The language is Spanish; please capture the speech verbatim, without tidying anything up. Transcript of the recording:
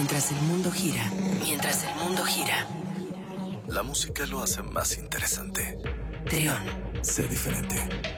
Mientras el mundo gira, mientras el mundo gira. La música lo hace más interesante. Trión. Sé diferente.